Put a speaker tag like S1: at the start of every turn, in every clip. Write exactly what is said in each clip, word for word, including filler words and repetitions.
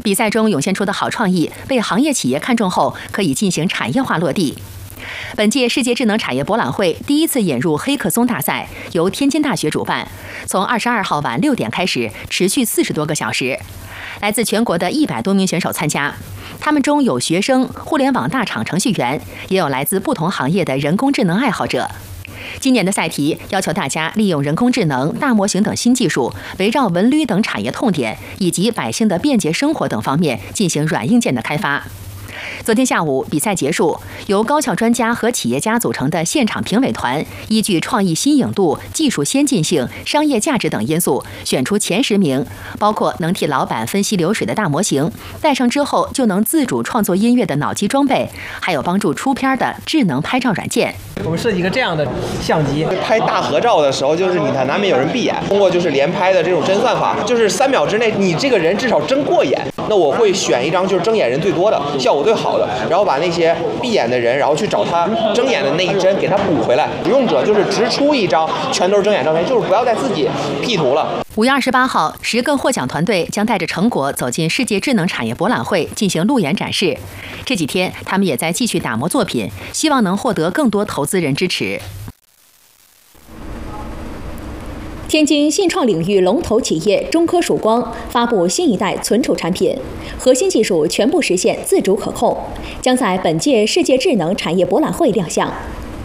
S1: 比赛中涌现出的好创意被行业企业看中后，可以进行产业化落地。本届世界智能产业博览会第一次引入黑客松大赛，由天津大学主办，从二十二号晚六点开始，持续四十多个小时。来自全国的一百多名选手参加，他们中有学生、互联网大厂程序员，也有来自不同行业的人工智能爱好者。今年的赛题要求大家利用人工智能、大模型等新技术，围绕文旅等产业痛点以及百姓的便捷生活等方面进行软硬件的开发。昨天下午，比赛结束，由高校专家和企业家组成的现场评委团，依据创意新颖度、技术先进性、商业价值等因素，选出前十名，包括能替老板分析流水的大模型，戴上之后就能自主创作音乐的脑机装备，还有帮助出片的智能拍照软件。
S2: 我们设计一个这样的相机，
S3: 拍大合照的时候，就是你难免有人闭眼，通过就是连拍的这种帧算法，就是三秒之内你这个人至少睁过眼。那我会选一张就是睁眼人最多的、效果最好的，然后把那些闭眼的人，然后去找他睁眼的那一帧给他补回来。使用者就是直出一张全都是睁眼照片，就是不要再自己 P 图了。
S1: 五月二十八号，十个获奖团队将带着成果走进世界智能产业博览会进行路演展示。这几天，他们也在继续打磨作品，希望能获得更多投资人支持。
S4: 天津信创领域龙头企业中科曙光发布新一代存储产品，核心技术全部实现自主可控，将在本届世界智能产业博览会亮相。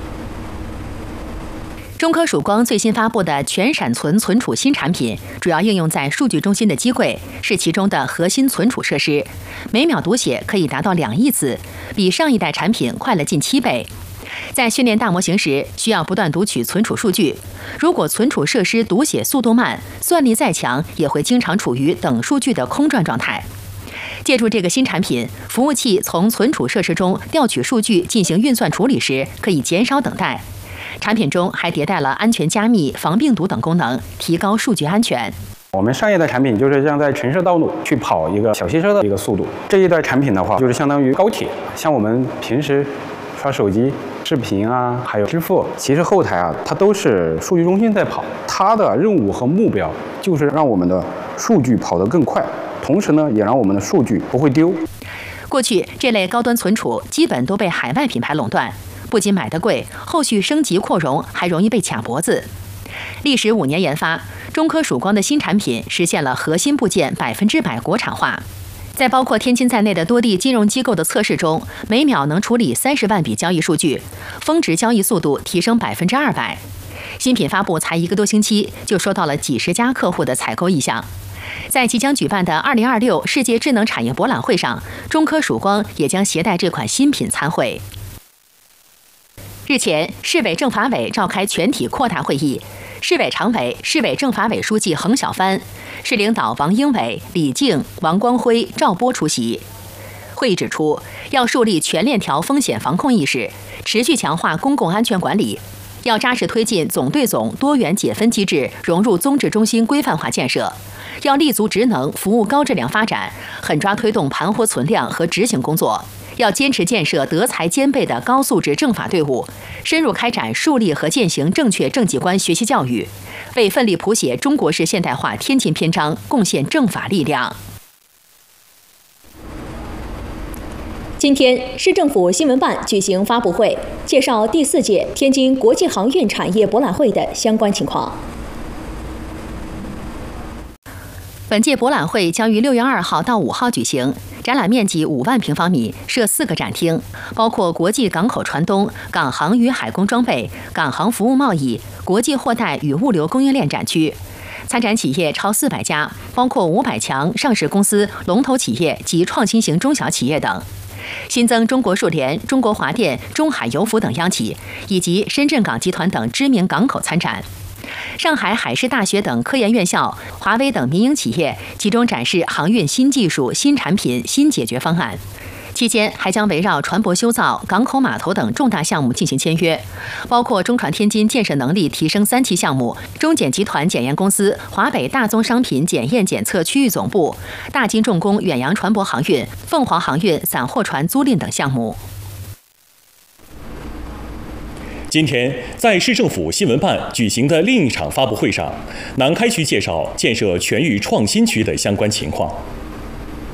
S1: 中科曙光最新发布的全闪存存储新产品，主要应用在数据中心的机柜，是其中的核心存储设施。每秒读写可以达到两亿次，比上一代产品快了近七倍。在训练大模型时，需要不断读取存储数据。如果存储设施读写速度慢，算力再强，也会经常处于等数据的空转状态。借助这个新产品，服务器从存储设施中调取数据进行运算处理时，可以减少等待。产品中还迭代了安全加密、防病毒等功能，提高数据安全。
S5: 我们上一代产品就是像在城市道路去跑一个小汽车的一个速度，这一代产品的话，就是相当于高铁，像我们平时刷手机、视频啊，还有支付，其实后台啊，它都是数据中心在跑，它的任务和目标就是让我们的数据跑得更快，同时呢，也让我们的数据不会丢。
S1: 过去这类高端存储基本都被海外品牌垄断，不仅买得贵，后续升级扩容还容易被卡脖子。历时五年研发，中科曙光的新产品实现了核心部件百分之百国产化。在包括天津在内的多地金融机构的测试中，每秒能处理三十万笔交易数据，峰值交易速度提升百分之二百。新品发布才一个多星期，就收到了几十家客户的采购意向。在即将举办的二零二六世界智能产业博览会上，中科曙光也将携带这款新品参会。日前，市委政法委召开全体扩大会议。市委常委、市委政法委书记横小帆，市领导王英伟、李静、王光辉、赵波出席。会议指出，要树立全链条风险防控意识，持续强化公共安全管理，要扎实推进总对总多元解分机制融入综治中心规范化建设，要立足职能服务高质量发展，狠抓推动盘活存量和执行工作。要坚持建设德才兼备的高素质政法队伍，深入开展树立和践行正确政绩观学习教育，为奋力谱写中国式现代化天进篇章贡献政法力量。
S4: 今天，市政府新闻办举行发布会，介绍第四届天津国际航运产业博览会的相关情况。
S1: 本届博览会将于六月二号到五号举行，展览面积五万平方米，设四个展厅，包括国际港口船东、港航与海工装备、港航服务贸易、国际货代与物流供应链展区。参展企业超四百家，包括五百强上市公司、龙头企业及创新型中小企业等。新增中国数联、中国华电、中海油服等央企，以及深圳港集团等知名港口参展。上海海事大学等科研院校、华为等民营企业集中展示航运新技术、新产品、新解决方案。期间还将围绕船舶修造、港口码头等重大项目进行签约，包括中船天津建设能力提升三期项目、中检集团检验公司、华北大宗商品检验检测区域总部、大金重工远洋船舶航运、凤凰航运散货船租赁等项目。
S6: 今天，在市政府新闻办举行的另一场发布会上，南开区介绍建设全域创新区的相关情况。